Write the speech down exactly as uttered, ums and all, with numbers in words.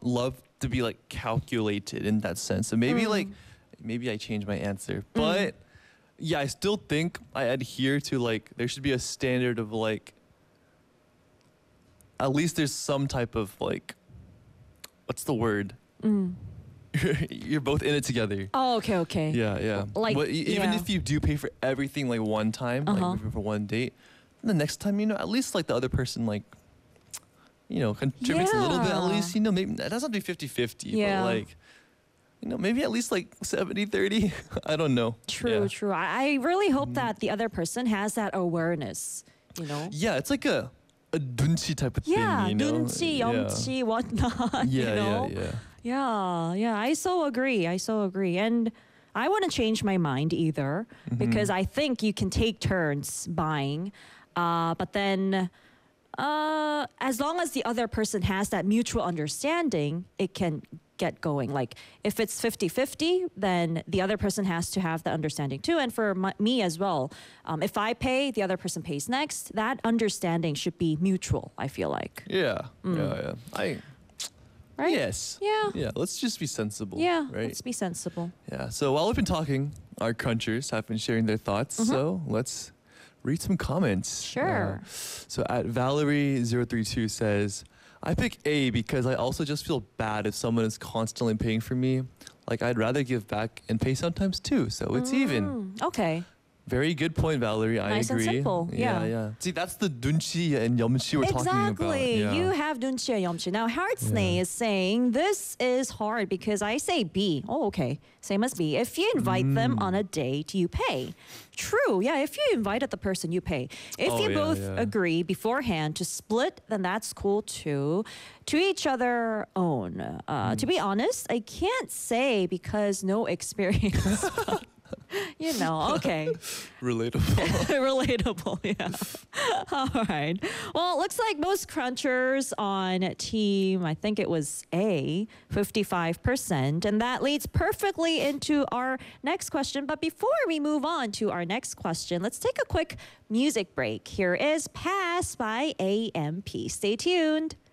love to be like calculated in that sense. So maybe Mm. like maybe I change my answer, but yeah, I still think I adhere to like there should be a standard of like at least there's some type of like what's the word? Mm. You're both in it together. Oh, okay, okay. Yeah, yeah. Like, But e- even yeah. if you do pay for everything like one time, Uh-huh. like even for one date, the next time you know at least like the other person like you know contributes a little bit at Yeah. least. You know, maybe that doesn't have to be fifty-fifty, Yeah. but like you know maybe at least like seventy thirty. I don't know. True, Yeah. true. I, I really hope that the other person has that awareness, you know? Yeah, it's like a a dunchi type of Yeah, thing. You know? 눈치, yeah. 염치, whatnot, Yeah, you know? yeah, yeah. Yeah, yeah, I so agree. I so agree. And I wouldn't change my mind either Mm-hmm. because I think you can take turns buying. Uh, but then uh, as long as the other person has that mutual understanding, it can get going. Like if it's fifty-fifty, then the other person has to have that understanding too. And for my, me as well, um, if I pay, the other person pays next. That understanding should be mutual, I feel like. Yeah, yeah, yeah. I Right? yes. Yeah. Yeah. Let's just be sensible. Yeah, Right. let's be sensible. Yeah. So while we've been talking, our crunchers have been sharing their thoughts. So let's read some comments. Sure. Uh, so at Valerie zero three two says, I pick A because I also just feel bad if someone is constantly paying for me. Like I'd rather give back and pay sometimes too. So it's even. Mm, okay. Very good point, Valerie. I Nice and agree. simple, Yeah, yeah. yeah. See, that's the dunchi and yomchi we're talking about. Exactly. Yeah. You have dunchi and yomchi. Now, Heartsney Yeah. is saying this is hard because I say B. Oh, okay. Same as B. If you invite them Mm. on a date, you pay. True. Yeah. If you invited the person, you pay. If Oh, you yeah, both yeah. agree beforehand to split, then that's cool too. To each other own. Uh, To Mm. be honest, I can't say because no experience. but, you know, okay. Relatable. Relatable, yeah. All right. Well, it looks like most crunchers on team, I think it was A, fifty-five percent. And that leads perfectly into our next question. But before we move on to our next question, let's take a quick music break. Here is Pass by A M P. Stay tuned.